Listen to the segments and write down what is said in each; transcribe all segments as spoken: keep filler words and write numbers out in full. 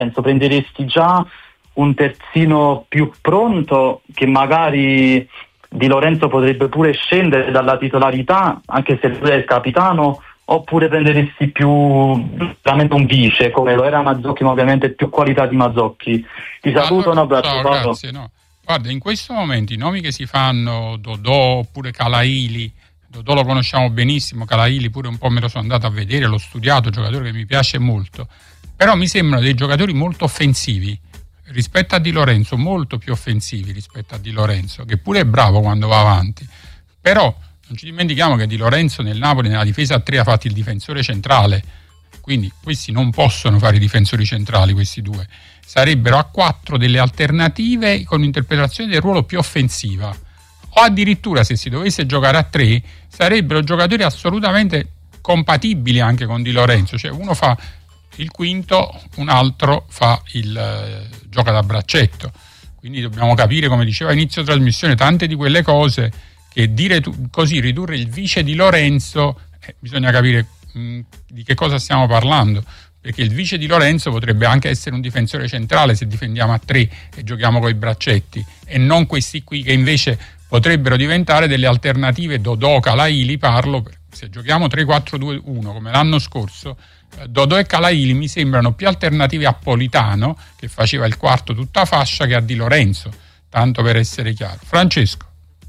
Lorenzo? Prenderesti già un terzino più pronto che magari Di Lorenzo potrebbe pure scendere dalla titolarità, anche se lui è il capitano, oppure prenderesti più veramente un vice come lo era Mazzocchi, ma ovviamente più qualità di Mazzocchi? Ti saluto, allora, un abbraccio. ciao, grazie, no. Guarda, in questo momento i nomi che si fanno, Dodò oppure Calaili, Dodò lo conosciamo benissimo, Calaili pure un po' me lo sono andato a vedere, l'ho studiato, giocatore che mi piace molto, però mi sembrano dei giocatori molto offensivi rispetto a Di Lorenzo, molto più offensivi rispetto a Di Lorenzo, che pure è bravo quando va avanti, però non ci dimentichiamo che Di Lorenzo nel Napoli nella difesa a tre ha fatto il difensore centrale, quindi questi non possono fare i difensori centrali, questi due sarebbero a quattro delle alternative con un'interpretazione del ruolo più offensiva, o addirittura se si dovesse giocare a tre sarebbero giocatori assolutamente compatibili anche con Di Lorenzo, cioè uno fa il quinto, un altro fa il eh, gioca da braccetto, quindi dobbiamo capire, come diceva a inizio trasmissione, tante di quelle cose che dire tu, così ridurre il vice di Lorenzo, eh, bisogna capire mh, di che cosa stiamo parlando, perché il vice di Lorenzo potrebbe anche essere un difensore centrale se difendiamo a tre e giochiamo con i braccetti, e non questi qui che invece potrebbero diventare delle alternative. Dodò, Calaili parlo, se giochiamo tre quattro due uno come l'anno scorso, Dodò e Calaili mi sembrano più alternative a Politano, che faceva il quarto tutta fascia, che a Di Lorenzo, tanto per essere chiaro. Francesco.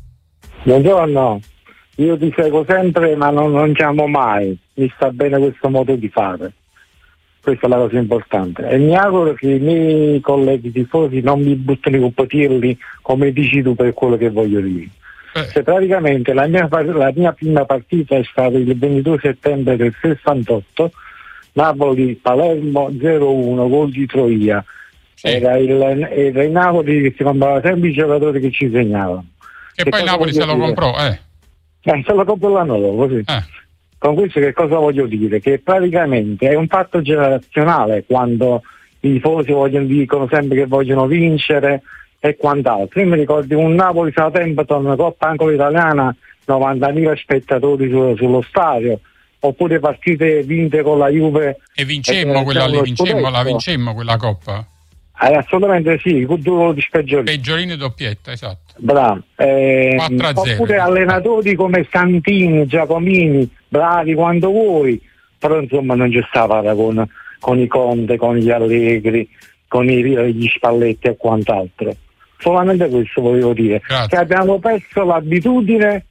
Buongiorno, io ti seguo sempre ma non, non chiamo mai, mi sta bene questo modo di fare, questa è la cosa importante, e mi auguro che i miei colleghi tifosi non mi buttano i coppotirli come dici tu, per quello che voglio dire. Eh. Se praticamente la mia, la mia prima partita è stata il ventidue settembre del sessantotto, Napoli-Palermo zero uno, gol di Troia. Sì. Era, il, era il Napoli che si comprava sempre i giocatori che ci segnavano. E che poi Napoli se lo dire? comprò, eh? Eh, se lo comprò l'anno dopo, sì. Eh. Con questo che cosa voglio dire? Che praticamente è un fatto generazionale quando i tifosi vogliono, dicono sempre che vogliono vincere e quant'altro. Io mi ricordo un Napoli-Southampton, Coppa Anglo Italiana, novantamila spettatori su, sullo stadio, oppure partite vinte con la Juve. E vincemmo eh, quella lì, vincemmo, la vincemmo quella Coppa. Eh, assolutamente sì, con due di Peggiolini. Peggiolini doppietta, esatto. Bravo. Eh, oppure allenatori come Santini, Giacomini, bravi quando vuoi, però insomma non c'è sta paragone con i Conte, con gli Allegri, con i, gli Spalletti e quant'altro. Solamente questo volevo dire. Grazie. Che abbiamo perso l'abitudine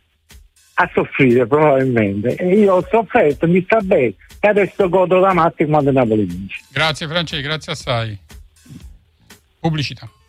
a soffrire probabilmente, e io ho sofferto, mi sta bene, e adesso godo da matti quando Napoli vince. Grazie Francesco, grazie assai. Pubblicità.